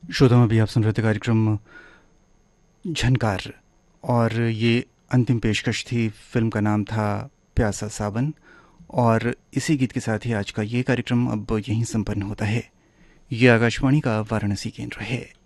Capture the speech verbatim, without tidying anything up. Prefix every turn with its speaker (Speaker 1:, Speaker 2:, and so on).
Speaker 1: श्रोताओं, अभी आप सुन रहे थे कार्यक्रम झनकार और ये अंतिम पेशकश थी। फिल्म का नाम था प्यासा सावन। और इसी गीत के साथ ही आज का ये कार्यक्रम अब यहीं संपन्न होता है। ये आकाशवाणी का वाराणसी केंद्र है।